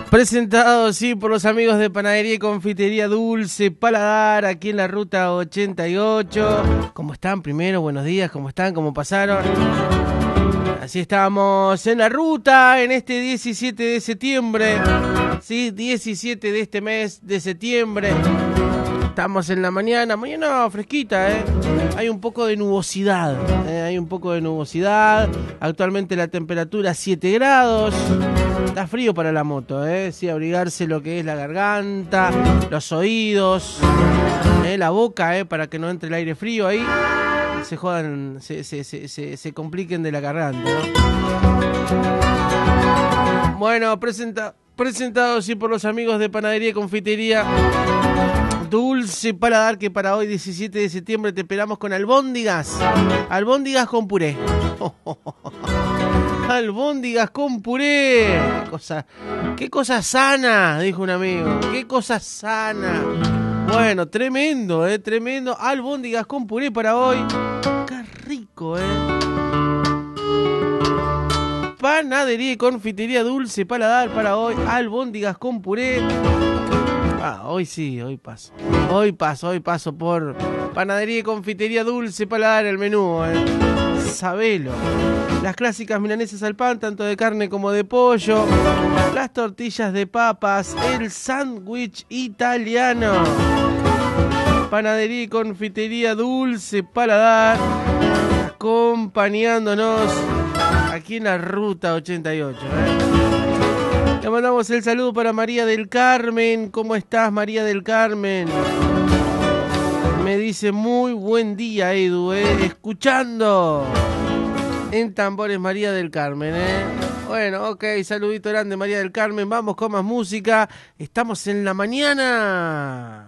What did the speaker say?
Presentado, sí, por los amigos de Panadería y Confitería Dulce Paladar, aquí en la ruta 88. ¿Cómo están? Primero, buenos días, ¿cómo están? ¿Cómo pasaron? Así estamos en la ruta en este 17 de septiembre. Sí, 17 de este mes de septiembre. Estamos en la mañana fresquita, Hay un poco de nubosidad, Actualmente la temperatura 7 grados. Está frío para la moto, Sí, abrigarse lo que es la garganta, los oídos, la boca, para que no entre el aire frío ahí. Se jodan, se compliquen de la garganta, ¿no? Bueno, presentado, sí, por los amigos de Panadería y Confitería Dulce Paladar, que para hoy 17 de septiembre te esperamos con albóndigas con puré. Albóndigas con puré. Qué cosa sana, dijo un amigo. Qué cosa sana. Bueno, tremendo, tremendo. Albóndigas con puré para hoy. Qué rico, Panadería y Confitería Dulce Paladar para hoy. Albóndigas con puré. Hoy sí, hoy paso por Panadería y Confitería Dulce Paladar, el menú, Sabelo. Las clásicas milanesas al pan, tanto de carne como de pollo. Las tortillas de papas, el sándwich italiano. Panadería y Confitería Dulce Paladar, acompañándonos aquí en la ruta 88, Le mandamos el saludo para María del Carmen. ¿Cómo estás, María del Carmen? Me dice muy buen día, Edu, escuchando en Tambores María del Carmen, Bueno, ok, saludito grande, María del Carmen. Vamos con más música. Estamos en la mañana.